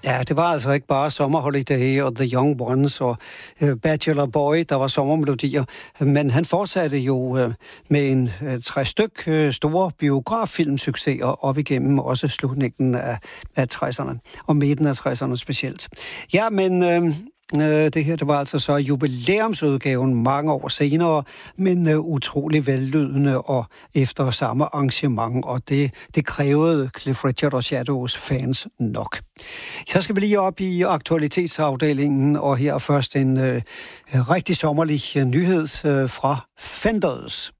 Ja, det var altså ikke bare Summer Holiday og The Young Ones og Bachelor Boy, der var sommermelodier, men han fortsatte jo med en 3 store biograffilmsucceser op igennem også slutningen af 60'erne, og midten af 60'erne specielt. Ja, men det her, det var altså så jubilæumsudgaven mange år senere, men utrolig vellydende og efter samme arrangement, og det krævede Cliff Richard og Shadows fans nok. Så skal vi lige op i aktualitetsafdelingen, og her først en rigtig sommerlig nyhed fra Fenders.